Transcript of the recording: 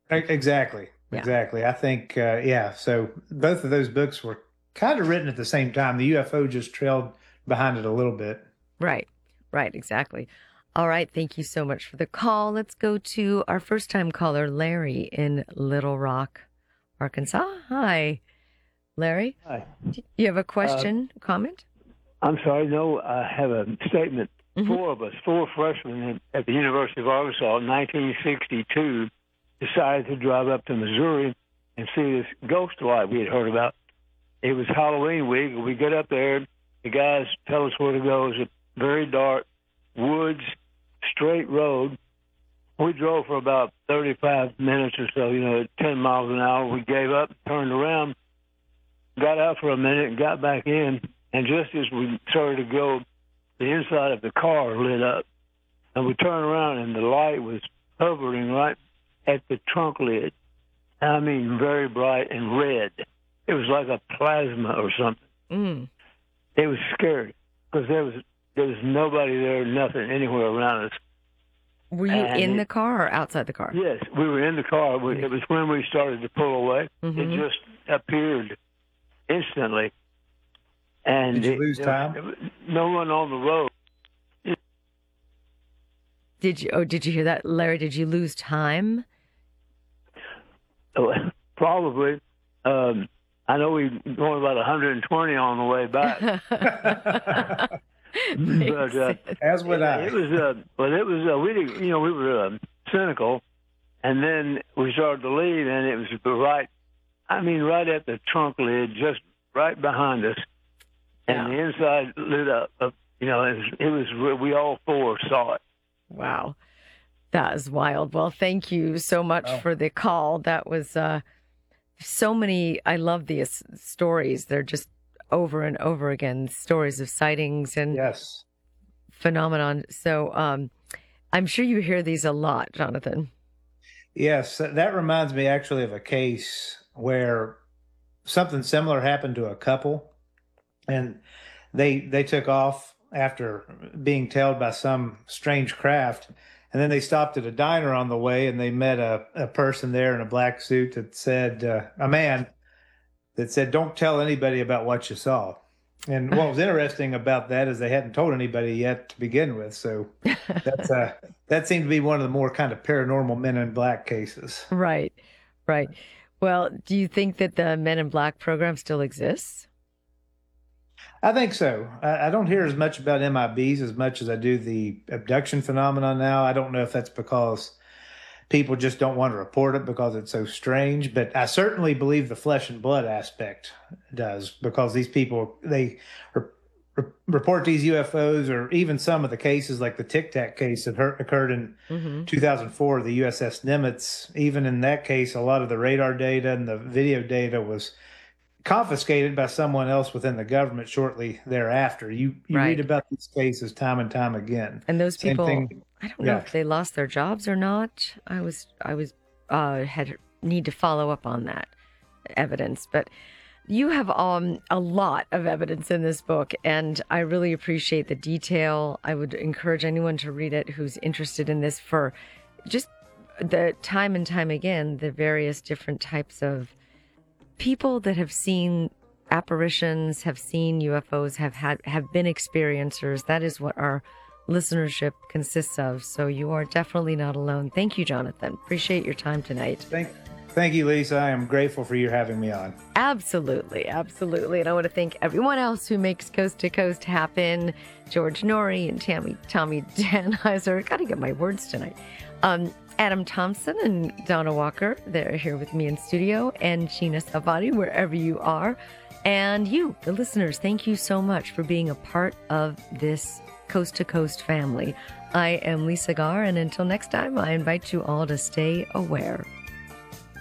Exactly. Yeah. Exactly. I think, yeah. So both of those books were kind of written at the same time. The UFO just trailed behind it a little bit. Right. Right. Exactly. All right. Thank you so much for the call. Let's go to our first time caller, Larry in Little Rock, Arkansas. Hi, Larry. Hi. You have a Uh, question, comment? I'm sorry. No, I have a statement. Hmm. Four of us, four freshmen at the University of Arkansas in 1962, decided to drive up to Missouri and see this ghost light we had heard about. It was Halloween week. We get up there. The guys tell us where to go. It's a very dark woods, straight road. We drove for about 35 minutes or so, at 10 miles an hour. We gave up, turned around, got out for a minute, and got back in. And just as we started to go, the inside of the car lit up. And we turned around, and the light was hovering right at the trunk lid. I mean, very bright and red. It was like a plasma or something. Mm. It was scary because there was nobody there, nothing anywhere around us. Were you in the car or outside the car? Yes, we were in the car. It was when we started to pull away. Mm-hmm. It just appeared instantly. And Did you lose time? No one on the road. Did you hear that, Larry? Did you lose time? Probably. I know we were going about 120 on the way back. But as would I. It was we didn't, we were cynical, and then we started to leave, and it was right at the trunk lid, just right behind us, and the inside lit up. It was we all four saw it. Wow, that is wild. Well, thank you so much for the call. That was so many. I love these stories. They're just over and over again, stories of sightings and phenomenon. So I'm sure you hear these a lot, Jonathan. Yes, that reminds me actually of a case where something similar happened to a couple, and they took off after being tailed by some strange craft, and then they stopped at a diner on the way, and they met a person there in a black suit that said, a man that said, "Don't tell anybody about what you saw." And what was interesting about that is they hadn't told anybody yet to begin with. So that seemed to be one of the more kind of paranormal Men in Black cases. Right. Well, do you think that the Men in Black program still exists? I think so. I don't hear as much about MIBs as much as I do the abduction phenomenon now. I don't know if that's because people just don't want to report it because it's so strange, but I certainly believe the flesh and blood aspect does, because these people, they report these UFOs, or even some of the cases like the Tic Tac case that occurred in 2004, the USS Nimitz. Even in that case, a lot of the radar data and the video data was confiscated by someone else within the government shortly thereafter. You read about these cases time and time again. And those Same people, thing. I don't know if they lost their jobs or not. I had need to follow up on that evidence, but you have a lot of evidence in this book, and I really appreciate the detail. I would encourage anyone to read it who's interested in this, for just the time and time again, the various different types of people that have seen apparitions, have seen UFOs, have been experiencers. That is what our listenership consists of. So you are definitely not alone. Thank you, Jonathan. Appreciate your time tonight. Thank you, Lisa. I am grateful for you having me on. Absolutely. And I want to thank everyone else who makes Coast to Coast happen. George Norrie and Tommy Danheiser. Got to get my words tonight. Adam Thompson and Donna Walker, they're here with me in studio, and Gina Savati, wherever you are. And you, the listeners, thank you so much for being a part of this Coast to Coast family. I am Lisa Garr, and until next time, I invite you all to stay aware.